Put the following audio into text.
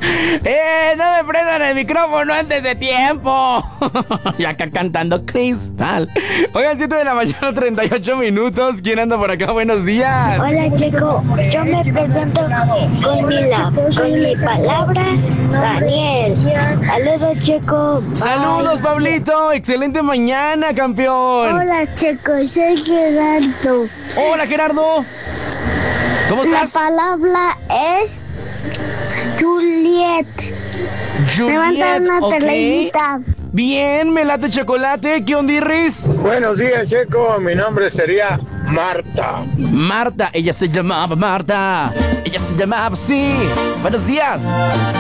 No me prendan el micrófono antes de tiempo. Y acá cantando Cristal. Oigan, 7 de la mañana, 38 minutos. ¿Quién anda por acá? Buenos días. Hola, Checo. Yo me presento con mi palabra, Daniel. Saludos, Checo. Saludos, Pablito. Excelente mañana, campeón. Hola, Checo. Soy Gerardo. Hola, Gerardo. ¿Cómo La estás? palabra es Juliet. Levanta una ok. televita. Bien, me late chocolate. ¿Qué ondirris? Buenos días, Checo. Mi nombre sería Marta. Marta, ella se llamaba Marta. Ella se llamaba así. Buenos días.